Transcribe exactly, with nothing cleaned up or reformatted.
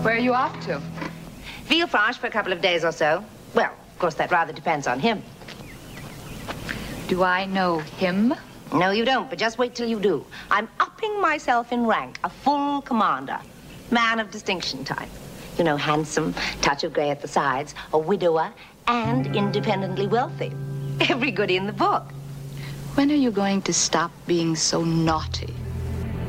Where are you off to? Villefranche for a couple of days or so. Well, of course, that rather depends on him. Do I know him? No, you don't, but just wait till you do. I'm upping myself in rank, a full commander. Man of distinction type. You know, handsome, touch of gray at the sides, a widower, and independently wealthy. Every goodie in the book. When are you going to stop being so naughty?